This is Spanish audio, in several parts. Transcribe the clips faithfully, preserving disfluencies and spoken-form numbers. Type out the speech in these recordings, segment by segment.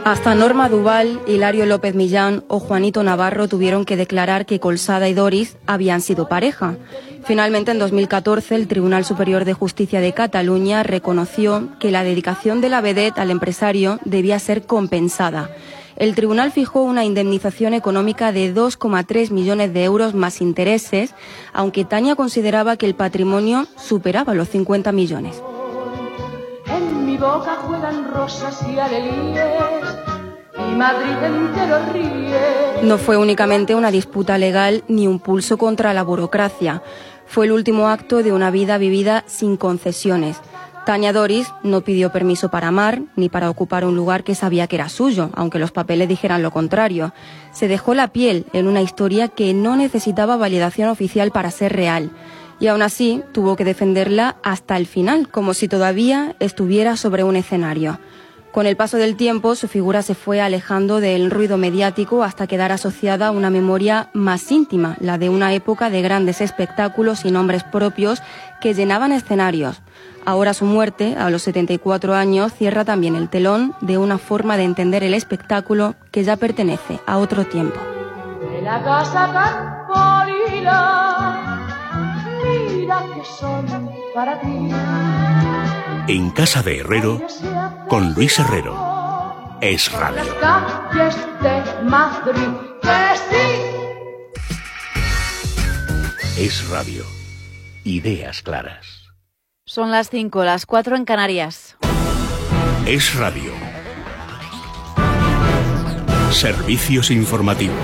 Hasta Norma Duval, Hilario López Millán o Juanito Navarro tuvieron que declarar que Colsada y Doris habían sido pareja. Finalmente, en dos mil catorce, el Tribunal Superior de Justicia de Cataluña reconoció que la dedicación de la vedette al empresario debía ser compensada. El tribunal fijó una indemnización económica de dos coma tres millones de euros más intereses, aunque Tania consideraba que el patrimonio superaba los cincuenta millones. En mi boca juegan rosas y alelíes, y Madrid entero ríe. No fue únicamente una disputa legal ni un pulso contra la burocracia. Fue el último acto de una vida vivida sin concesiones. Tania Doris no pidió permiso para amar ni para ocupar un lugar que sabía que era suyo, aunque los papeles dijeran lo contrario. Se dejó la piel en una historia que no necesitaba validación oficial para ser real. Y aún así tuvo que defenderla hasta el final, como si todavía estuviera sobre un escenario. Con el paso del tiempo, su figura se fue alejando del ruido mediático hasta quedar asociada a una memoria más íntima, la de una época de grandes espectáculos y nombres propios que llenaban escenarios. Ahora su muerte, a los setenta y cuatro años, cierra también el telón de una forma de entender el espectáculo que ya pertenece a otro tiempo. De la casa tan polida, mira que son para ti. En Casa de Herrero, con Luis Herrero. Es Radio. Las calles de Madrid, que sí. Es Radio. Ideas claras. Son las cinco, las cuatro en Canarias. Es Radio. Servicios informativos.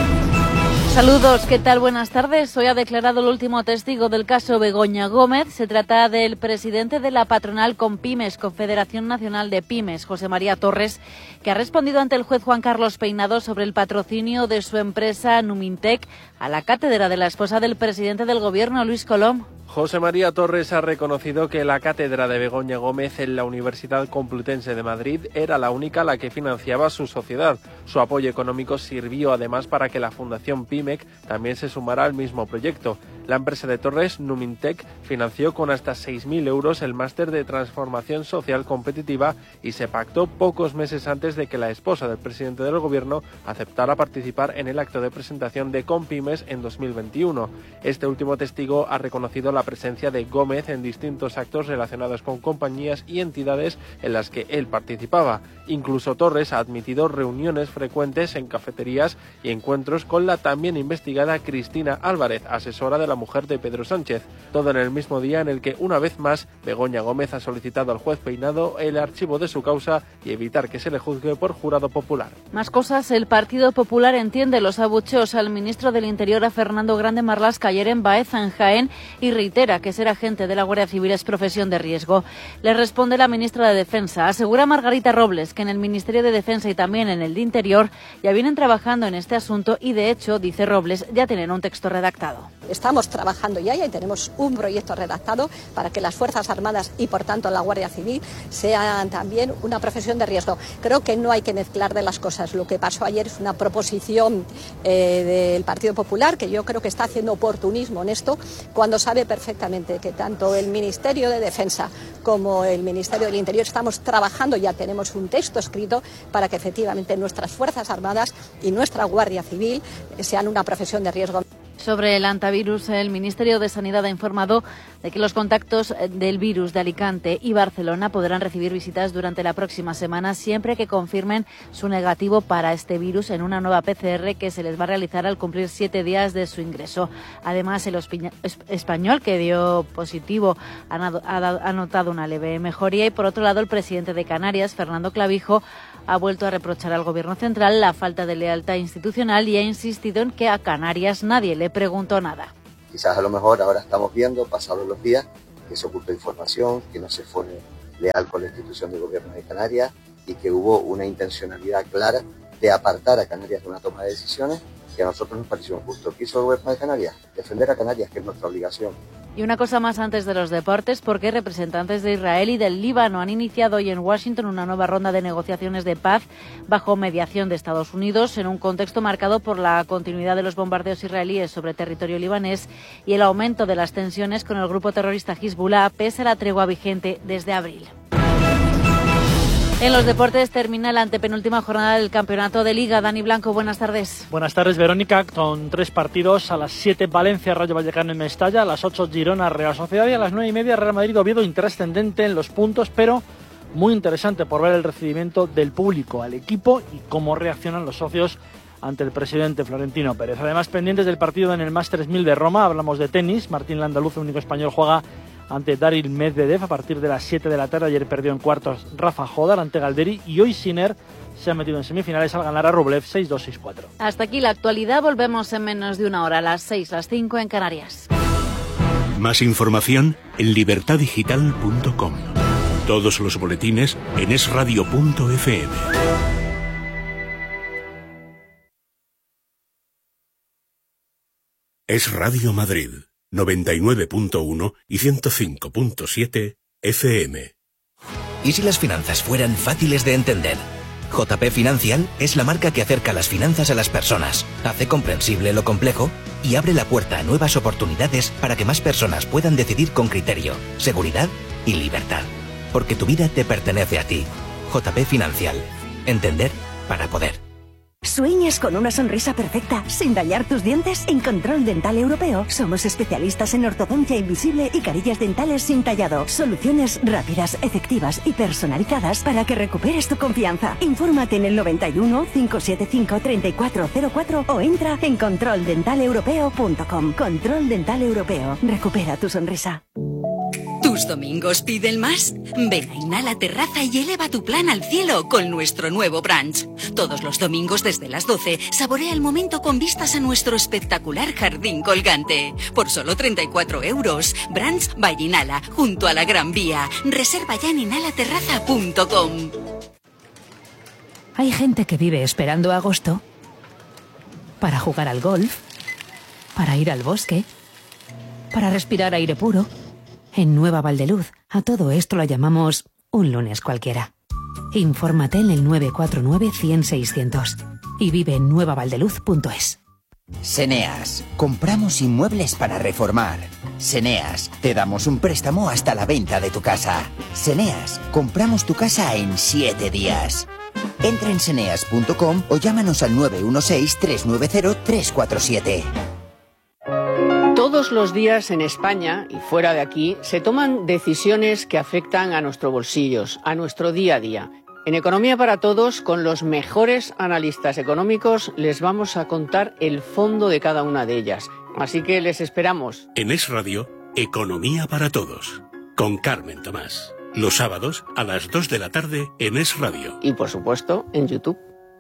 Saludos, ¿qué tal? Buenas tardes. Hoy ha declarado el último testigo del caso Begoña Gómez. Se trata del presidente de la patronal Compymes, Confederación Nacional de Pymes, José María Torres, que ha respondido ante el juez Juan Carlos Peinado sobre el patrocinio de su empresa Numintec a la cátedra de la esposa del presidente del Gobierno, Luis Colom. José María Torres ha reconocido que la cátedra de Begoña Gómez en la Universidad Complutense de Madrid era la única a la que financiaba su sociedad. Su apoyo económico sirvió además para que la Fundación Pimec también se sumara al mismo proyecto. La empresa de Torres, Numintec, financió con hasta seis mil euros el máster de transformación social competitiva y se pactó pocos meses antes de que la esposa del presidente del Gobierno aceptara participar en el acto de presentación de Compymes en dos mil veintiuno. Este último testigo ha reconocido la presencia de Gómez en distintos actos relacionados con compañías y entidades en las que él participaba. Incluso Torres ha admitido reuniones frecuentes en cafeterías y encuentros con la también investigada Cristina Álvarez, asesora de la mujer de Pedro Sánchez. Todo en el mismo día en el que, una vez más, Begoña Gómez ha solicitado al juez Peinado el archivo de su causa y evitar que se le juzgue por jurado popular. Más cosas. El Partido Popular entiende los abucheos al ministro del Interior, a Fernando Grande Marlaska, ayer en Baeza, en Jaén, y reitera que ser agente de la Guardia Civil es profesión de riesgo. Le responde la ministra de Defensa. Asegura Margarita Robles que en el Ministerio de Defensa y también en el de Interior ya vienen trabajando en este asunto y, de hecho, dice Robles, ya tienen un texto redactado. Estamos trabajando ya y tenemos un proyecto redactado para que las Fuerzas Armadas y, por tanto, la Guardia Civil sean también una profesión de riesgo. Creo que no hay que mezclar de las cosas. Lo que pasó ayer es una proposición eh, del Partido Popular, que yo creo que está haciendo oportunismo en esto, cuando sabe perfectamente que tanto el Ministerio de Defensa como el Ministerio del Interior estamos trabajando, ya tenemos un texto escrito para que efectivamente nuestras Fuerzas Armadas y nuestra Guardia Civil sean una profesión de riesgo. Sobre el antivirus, el Ministerio de Sanidad ha informado de que los contactos del virus de Alicante y Barcelona podrán recibir visitas durante la próxima semana siempre que confirmen su negativo para este virus en una nueva P C R que se les va a realizar al cumplir siete días de su ingreso. Además, el español que dio positivo ha notado una leve mejoría y, por otro lado, el presidente de Canarias, Fernando Clavijo, ha vuelto a reprochar al Gobierno central la falta de lealtad institucional y ha insistido en que a Canarias nadie le preguntó nada. Quizás a lo mejor ahora estamos viendo, pasados los días, que se ocultó información, que no se fue leal con la institución de Gobierno de Canarias y que hubo una intencionalidad clara de apartar a Canarias de una toma de decisiones que a nosotros nos pareció injusto. ¿Qué hizo el Gobierno de Canarias? Defender a Canarias, que es nuestra obligación. Y una cosa más antes de los deportes, porque representantes de Israel y del Líbano han iniciado hoy en Washington una nueva ronda de negociaciones de paz bajo mediación de Estados Unidos, en un contexto marcado por la continuidad de los bombardeos israelíes sobre territorio libanés y el aumento de las tensiones con el grupo terrorista Hezbollah, pese a la tregua vigente desde abril. En los deportes termina la antepenúltima jornada del campeonato de Liga. Dani Blanco, buenas tardes. Buenas tardes, Verónica. Con tres partidos: a las siete Valencia, Rayo Vallecano en Mestalla, a las ocho Girona, Real Sociedad, y a las nueve y media Real Madrid, Oviedo. Intrascendente en los puntos, pero muy interesante por ver el recibimiento del público al equipo y cómo reaccionan los socios ante el presidente Florentino Pérez. Además, pendientes del partido en el Masters mil de Roma, hablamos de tenis. Martín Landaluz, el único español, juega ante Daril Medvedev a partir de las siete de la tarde. Ayer perdió en cuartos Rafa Jodar ante Galderi y hoy Sinner se ha metido en semifinales al ganar a Rublev seis dos seis cuatro. Hasta aquí la actualidad. Volvemos en menos de una hora, a las seis, las cinco en Canarias. Más información en libertad digital punto com. Todos los boletines en es radio punto efe eme. Es Radio Madrid, noventa y nueve punto uno y ciento cinco punto siete efe eme. ¿Y si las finanzas fueran fáciles de entender? J P Financial es la marca que acerca las finanzas a las personas, hace comprensible lo complejo y abre la puerta a nuevas oportunidades para que más personas puedan decidir con criterio, seguridad y libertad. Porque tu vida te pertenece a ti. J P Financial. Entender para poder. ¿Sueñas con una sonrisa perfecta sin dañar tus dientes? En Control Dental Europeo somos especialistas en ortodoncia invisible y carillas dentales sin tallado. Soluciones rápidas, efectivas y personalizadas para que recuperes tu confianza. Infórmate en el noventa y uno, cinco siete cinco, treinta y cuatro cero cuatro o entra en control dental europeo punto com. Control Dental Europeo. Recupera tu sonrisa. ¿Tus domingos piden más? Ven a Inhala Terraza y eleva tu plan al cielo con nuestro nuevo brunch. Todos los domingos desde las doce, saborea el momento con vistas a nuestro espectacular jardín colgante. Por solo treinta y cuatro euros. Brunch by Inhala, junto a la Gran Vía. Reserva ya en inhala terraza punto com. Hay gente que vive esperando agosto para jugar al golf, para ir al bosque, para respirar aire puro. En Nueva Valdeluz, a todo esto lo llamamos un lunes cualquiera. Infórmate en el nueve cuatro nueve, cien, seiscientos y vive en nueva valdeluz punto es. Seneas, compramos inmuebles para reformar. Seneas, te damos un préstamo hasta la venta de tu casa. Seneas, compramos tu casa en siete días. Entra en seneas punto com o llámanos al nueve uno seis, tres nueve cero, tres cuatro siete. Todos los días en España y fuera de aquí se toman decisiones que afectan a nuestros bolsillos, a nuestro día a día. En Economía para Todos, con los mejores analistas económicos, les vamos a contar el fondo de cada una de ellas. Así que les esperamos. En Es Radio, Economía para Todos, con Carmen Tomás. Los sábados a las dos de la tarde en Es Radio. Y por supuesto, en YouTube.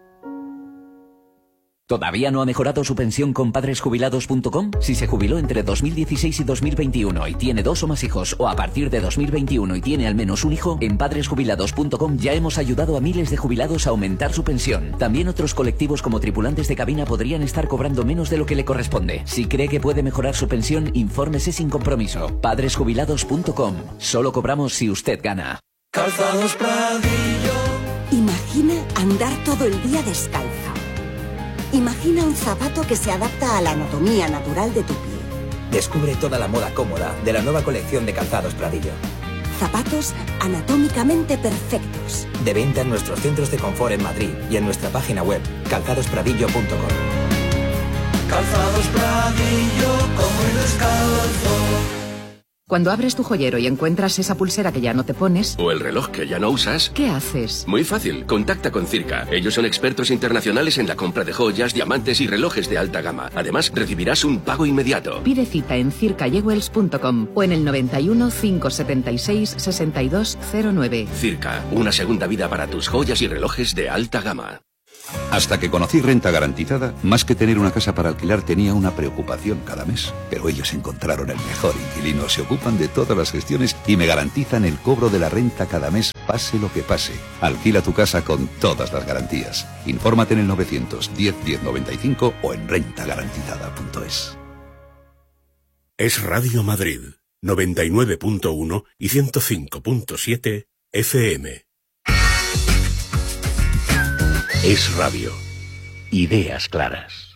¿Todavía no ha mejorado su pensión con padres jubilados punto com? Si se jubiló entre dos mil dieciséis y dos mil veintiuno y tiene dos o más hijos, o a partir de dos mil veintiuno y tiene al menos un hijo, en padres jubilados punto com ya hemos ayudado a miles de jubilados a aumentar su pensión. También otros colectivos como tripulantes de cabina podrían estar cobrando menos de lo que le corresponde. Si cree que puede mejorar su pensión, infórmese sin compromiso. padres jubilados punto com. Solo cobramos si usted gana. Calzados Pradillo. Imagina andar todo el día descalzo. Imagina un zapato que se adapta a la anatomía natural de tu pie. Descubre toda la moda cómoda de la nueva colección de Calzados Pradillo. Zapatos anatómicamente perfectos. De venta en nuestros centros de confort en Madrid y en nuestra página web calzados pradillo punto com. Calzados Pradillo, como el descalzo. Cuando abres tu joyero y encuentras esa pulsera que ya no te pones... O el reloj que ya no usas... ¿Qué haces? Muy fácil, contacta con Circa. Ellos son expertos internacionales en la compra de joyas, diamantes y relojes de alta gama. Además, recibirás un pago inmediato. Pide cita en circa jewels punto com o en el noventa y uno, cinco setenta y seis, sesenta y dos cero nueve. Circa, una segunda vida para tus joyas y relojes de alta gama. Hasta que conocí Renta Garantizada, más que tener una casa para alquilar tenía una preocupación cada mes. Pero ellos encontraron el mejor inquilino, se ocupan de todas las gestiones y me garantizan el cobro de la renta cada mes, pase lo que pase. Alquila tu casa con todas las garantías. Infórmate en el novecientos diez, diez noventa y cinco o en renta garantizada punto es. Es Radio Madrid, noventa y nueve punto uno y ciento cinco punto siete efe eme. Es Radio. Ideas claras.